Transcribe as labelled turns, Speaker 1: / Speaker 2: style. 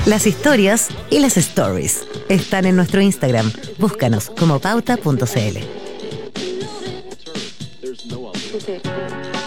Speaker 1: Las historias y las stories están en nuestro Instagram. Búscanos como pauta.cl.
Speaker 2: Sí.